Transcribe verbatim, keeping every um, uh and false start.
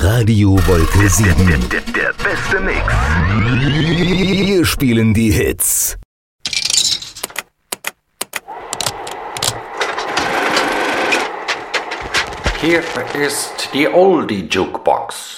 Radio Wolke sieben. Der, der, der beste Mix. Wir spielen die Hits. Hier ist die Oldie Jukebox.